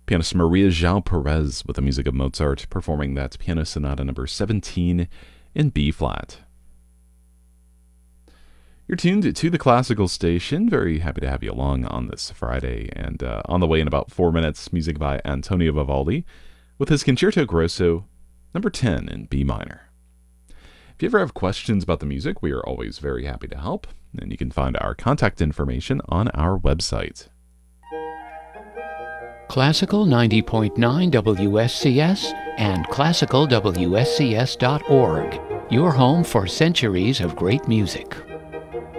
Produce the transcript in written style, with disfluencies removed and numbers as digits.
Pianist Maria João Perez with the music of Mozart, performing that Piano Sonata number 17 in B-flat. You're tuned to the Classical Station. Very happy to have you along on this Friday. And on the way in about 4 minutes, music by Antonio Vivaldi with his Concerto Grosso number 10 in B minor. If you ever have questions about the music, we are always very happy to help. And you can find our contact information on our website. Classical 90.9 WSCS and classicalwscs.org. Your home for centuries of great music.